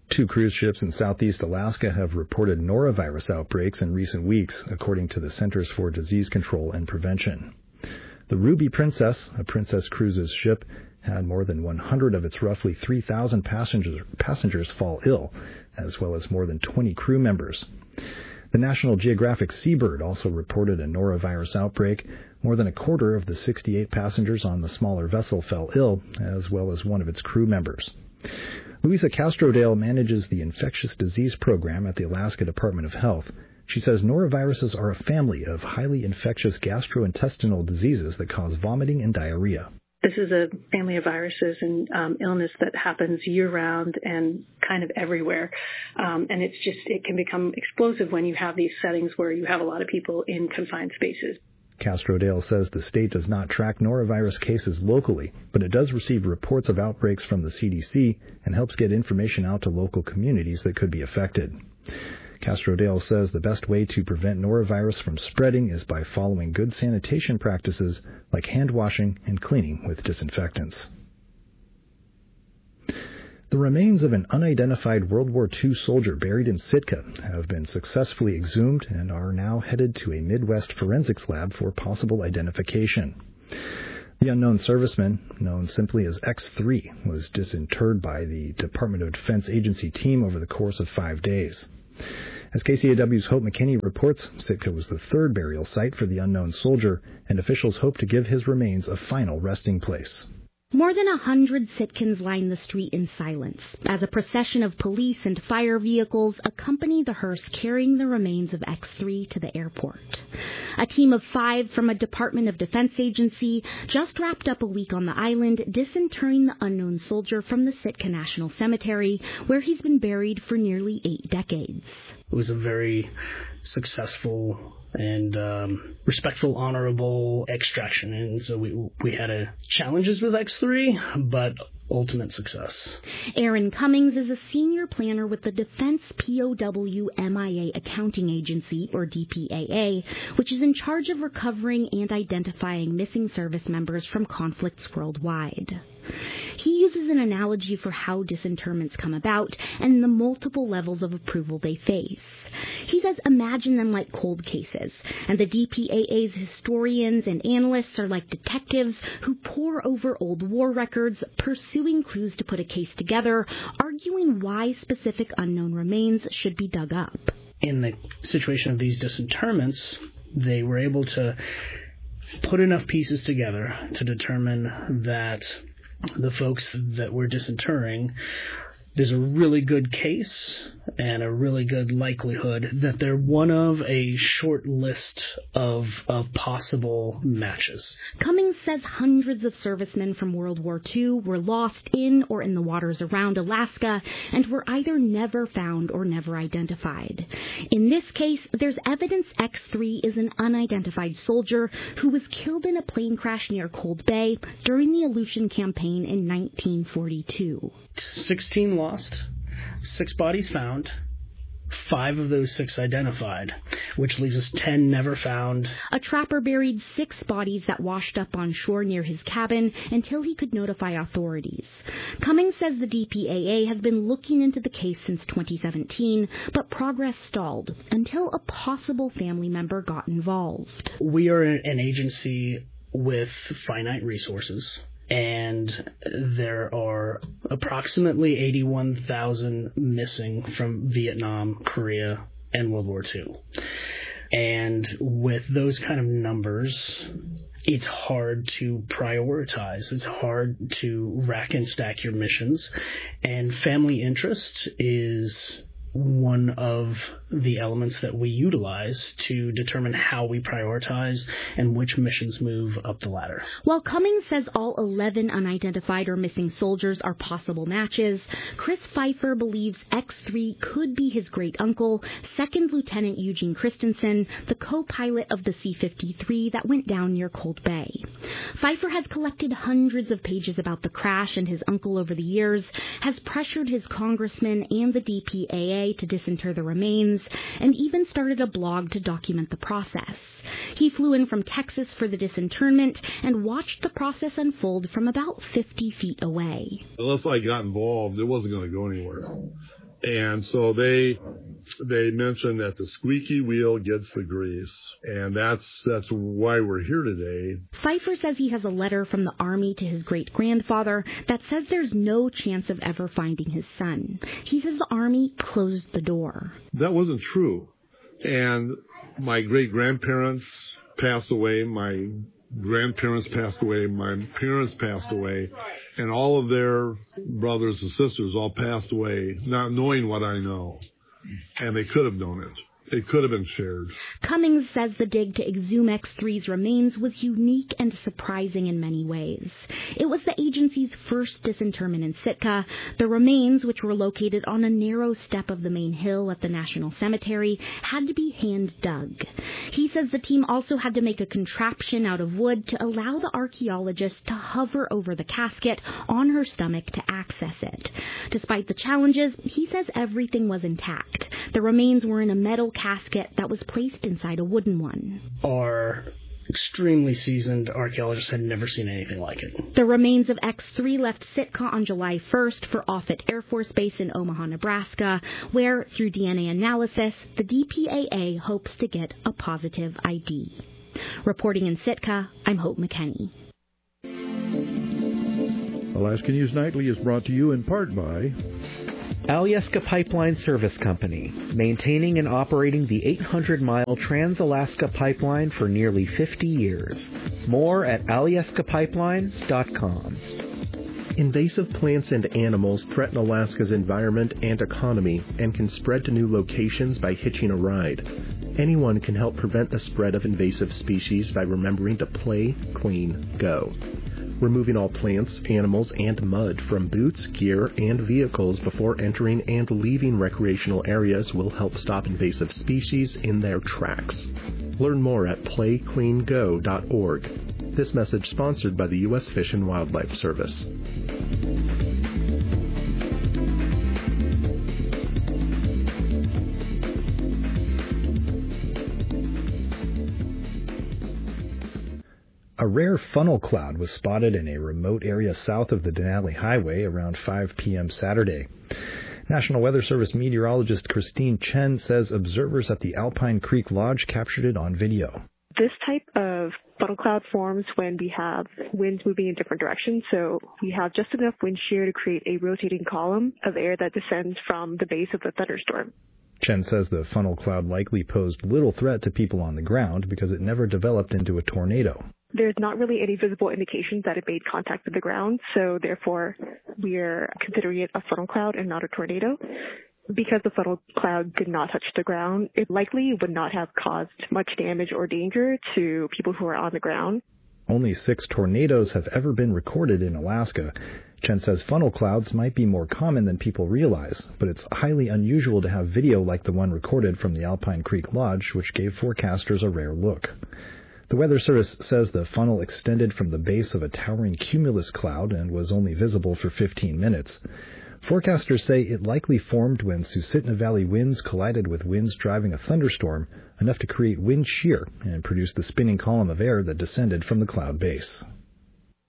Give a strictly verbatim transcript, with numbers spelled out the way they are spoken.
Two cruise ships in southeast Alaska have reported norovirus outbreaks in recent weeks, according to the Centers for Disease Control and Prevention. The Ruby Princess, a Princess Cruises ship, had more than one hundred of its roughly three thousand passengers, passengers fall ill, as well as more than twenty crew members. The National Geographic Seabird also reported a norovirus outbreak. More than a quarter of the sixty-eight passengers on the smaller vessel fell ill, as well as one of its crew members. Louisa Castrodale manages the infectious disease program at the Alaska Department of Health. She says noroviruses are a family of highly infectious gastrointestinal diseases that cause vomiting and diarrhea. This is a family of viruses and um, illness that happens year-round and kind of everywhere. Um, and it's just, it can become explosive when you have these settings where you have a lot of people in confined spaces. Castrodale says the state does not track norovirus cases locally, but it does receive reports of outbreaks from the C D C and helps get information out to local communities that could be affected. Castrodale says the best way to prevent norovirus from spreading is by following good sanitation practices like hand washing and cleaning with disinfectants. The remains of an unidentified World War Two soldier buried in Sitka have been successfully exhumed and are now headed to a Midwest forensics lab for possible identification. The unknown serviceman, known simply as X three, was disinterred by the Department of Defense Agency team over the course of five days. As K C A W's Hope McKinney reports, Sitka was the third burial site for the unknown soldier, and officials hope to give his remains a final resting place. More than a hundred Sitkans line the street in silence as a procession of police and fire vehicles accompany the hearse carrying the remains of X three to the airport. A team of five from a Department of Defense agency just wrapped up a week on the island disinterring the unknown soldier from the Sitka National Cemetery, where he's been buried for nearly eight decades. It was a very successful and um, respectful, honorable extraction. And so we we had a challenges with X three, but ultimate success. Aaron Cummings is a senior planner with the Defense P O W M I A Accounting Agency, or D P A A, which is in charge of recovering and identifying missing service members from conflicts worldwide. He uses an analogy for how disinterments come about and the multiple levels of approval they face. He says imagine them like cold cases, and the D P A A's historians and analysts are like detectives who pore over old war records, pursuing clues to put a case together, arguing why specific unknown remains should be dug up. In the situation of these disinterments, they were able to put enough pieces together to determine that the folks that we're disinterring, there's a really good case and a really good likelihood that they're one of a short list of of possible matches. Cummings says hundreds of servicemen from World War Two were lost in or in the waters around Alaska and were either never found or never identified. In this case, there's evidence X three is an unidentified soldier who was killed in a plane crash near Cold Bay during the Aleutian Campaign in nineteen forty-two. sixteen lost, six bodies found, five of those six identified, which leaves us ten never found. A trapper buried six bodies that washed up on shore near his cabin until he could notify authorities. Cummings says the D P A A has been looking into the case since twenty seventeen, but progress stalled until a possible family member got involved. We are an agency with finite resources, and there are approximately eighty-one thousand missing from Vietnam, Korea, and World War Two. And with those kind of numbers, it's hard to prioritize. It's hard to rack and stack your missions. And family interest is one of the elements that we utilize to determine how we prioritize and which missions move up the ladder. While Cummings says all eleven unidentified or missing soldiers are possible matches, Chris Pfeiffer believes X three could be his great-uncle, Second Lieutenant Eugene Christensen, the co-pilot of the C fifty-three that went down near Cold Bay. Pfeiffer has collected hundreds of pages about the crash and his uncle over the years, has pressured his congressman and the D P A A to disinter the remains, and even started a blog to document the process. He flew in from Texas for the disinterment and watched the process unfold from about fifty feet away. Unless I got involved, it wasn't going to go anywhere. And so they they mentioned that the squeaky wheel gets the grease, and that's that's why we're here today. Pfeiffer says he has a letter from the Army to his great-grandfather that says there's no chance of ever finding his son. He says the Army closed the door. That wasn't true. And my great-grandparents passed away, my grandparents passed away, my parents passed away, and all of their brothers and sisters all passed away, not knowing what I know. And they could have known it. It could have been shared. Cummings says the dig to exhume X three's remains was unique and surprising in many ways. It was the agency's first disinterment in Sitka. The remains, which were located on a narrow step of the main hill at the National Cemetery, had to be hand-dug. He says the team also had to make a contraption out of wood to allow the archaeologist to hover over the casket on her stomach to access it. Despite the challenges, he says everything was intact. The remains were in a metal casket that was placed inside a wooden one. Our extremely seasoned archaeologists had never seen anything like it. The remains of X three left Sitka on July first for Offutt Air Force Base in Omaha, Nebraska, where, through D N A analysis, the D P A A hopes to get a positive I D. Reporting in Sitka, I'm Hope McKenney. Alaska News Nightly is brought to you in part by Alyeska Pipeline Service Company, maintaining and operating the eight hundred mile Trans-Alaska Pipeline for nearly fifty years. More at alyeska pipeline dot com. Invasive plants and animals threaten Alaska's environment and economy and can spread to new locations by hitching a ride. Anyone can help prevent the spread of invasive species by remembering to play, clean, go. Removing all plants, animals, and mud from boots, gear, and vehicles before entering and leaving recreational areas will help stop invasive species in their tracks. Learn more at play clean go dot org. This message sponsored by the U S Fish and Wildlife Service. A rare funnel cloud was spotted in a remote area south of the Denali Highway around five p.m. Saturday. National Weather Service meteorologist Christine Chen says observers at the Alpine Creek Lodge captured it on video. This type of funnel cloud forms when we have winds moving in different directions. So we have just enough wind shear to create a rotating column of air that descends from the base of the thunderstorm. Chen says the funnel cloud likely posed little threat to people on the ground because it never developed into a tornado. There's not really any visible indications that it made contact with the ground, so therefore we're considering it a funnel cloud and not a tornado. Because the funnel cloud did not touch the ground, it likely would not have caused much damage or danger to people who are on the ground. Only six tornadoes have ever been recorded in Alaska. Chen says funnel clouds might be more common than people realize, but it's highly unusual to have video like the one recorded from the Alpine Creek Lodge, which gave forecasters a rare look. The Weather Service says the funnel extended from the base of a towering cumulus cloud and was only visible for fifteen minutes. Forecasters say it likely formed when Susitna Valley winds collided with winds driving a thunderstorm, enough to create wind shear and produce the spinning column of air that descended from the cloud base.